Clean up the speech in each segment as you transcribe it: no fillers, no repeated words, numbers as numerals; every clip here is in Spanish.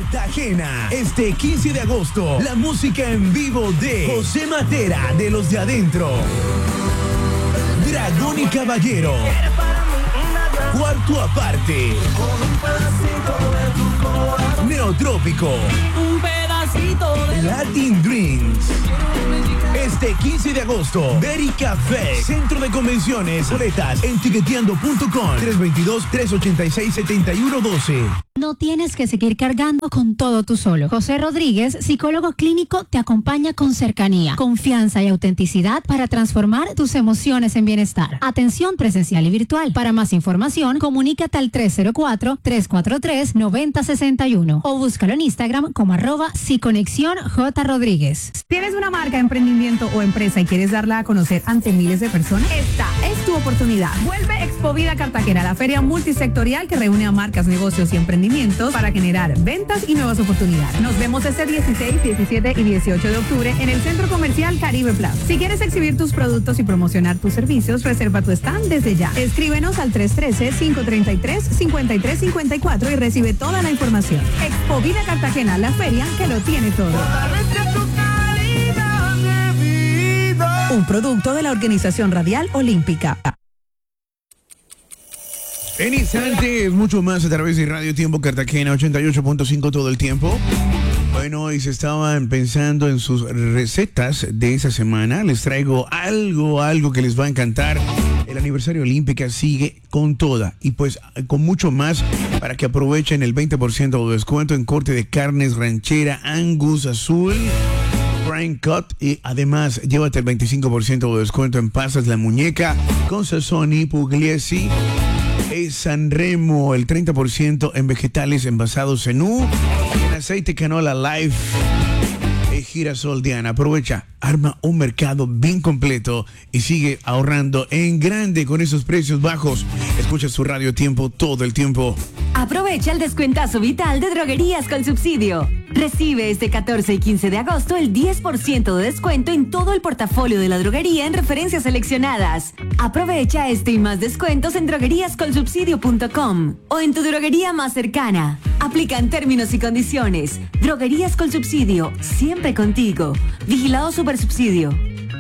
Cartagena. Este 15 de agosto, la música en vivo de José Matera de Los de Adentro, Dragón y Caballero, Cuarto Aparte, Neotrópico, Latin Dreams. Este 15 de agosto, Berry Café, Centro de Convenciones. Boletas en tiqueteando.com, 322-386-7112. No tienes que seguir cargando con todo tú solo. José Rodríguez, psicólogo clínico, te acompaña con cercanía, confianza y autenticidad para transformar tus emociones en bienestar. Atención presencial y virtual. Para más información, comunícate al 304-343-9061 o búscalo en Instagram como @psiconexiónjrodríguez. ¿Tienes una marca, emprendimiento o empresa y quieres darla a conocer ante miles de personas? Esta es tu oportunidad. Vuelve Expovida Cartagena, la feria multisectorial que reúne a marcas, negocios y emprendimientos para generar ventas y nuevas oportunidades. Nos vemos este 16, 17 y 18 de octubre en el Centro Comercial Caribe Plaza. Si quieres exhibir tus productos y promocionar tus servicios, reserva tu stand desde ya. Escríbenos al 313-533-5354 y recibe toda la información. Expovida Cartagena, la feria que lo tiene todo. Un producto de la Organización Radial Olímpica. En instantes, mucho más a través de Radio Tiempo Cartagena 88.5 todo el tiempo. Bueno, y se estaban pensando en sus recetas de esa semana. Les traigo algo que les va a encantar. El aniversario Olímpica sigue con toda y pues con mucho más para que aprovechen el 20% de descuento en corte de carnes ranchera Angus azul, prime cut, y además llévate el 25% de descuento en pastas La Muñeca con sazón y pugliesi. San Remo, el 30% en vegetales envasados en aceite canola life, girasol Diana. Aprovecha, arma un mercado bien completo y sigue ahorrando en grande con esos precios bajos. Escucha su Radio Tiempo todo el tiempo. Aprovecha el descuentazo vital de Droguerías con Subsidio. Recibe este 14 y 15 de agosto el 10% de descuento en todo el portafolio de la droguería en referencias seleccionadas. Aprovecha este y más descuentos en drogueríascolsubsidio.com o en tu droguería más cercana. Aplican términos y condiciones. Droguerías con Subsidio, siempre contigo. Vigilado Supersubsidio.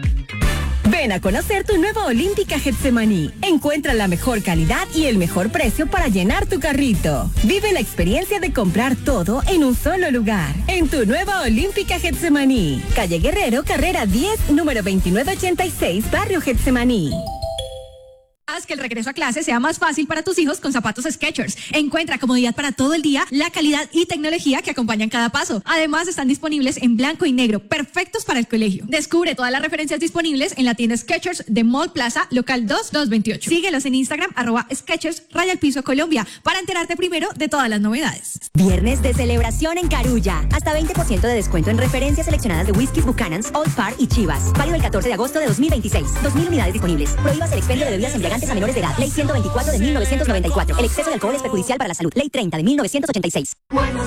Ven a conocer tu nueva Olímpica Getsemaní. Encuentra la mejor calidad y el mejor precio para llenar tu carrito. Vive la experiencia de comprar todo en un solo lugar. En tu nueva Olímpica Getsemaní. Calle Guerrero, carrera 10, número 2986, Barrio Getsemaní. Haz que el regreso a clase sea más fácil para tus hijos con zapatos Skechers. Encuentra comodidad para todo el día, la calidad y tecnología que acompañan cada paso. Además, están disponibles en blanco y negro, perfectos para el colegio. Descubre todas las referencias disponibles en la tienda Skechers de Mall Plaza, local 2228. Síguelos en Instagram, @Skechers_Colombia, para enterarte primero de todas las novedades. Viernes de celebración en Carulla. Hasta 20% de descuento en referencias seleccionadas de Whiskies Buchanan's, Old Par y Chivas. Válido el 14 de agosto de 2026. 2.000 unidades disponibles. Prohíbas el expendio de bebidas embriagantes a menores de edad. Ley 124 de 1994. El exceso de alcohol es perjudicial para la salud. Ley 30 de 1986. Buenos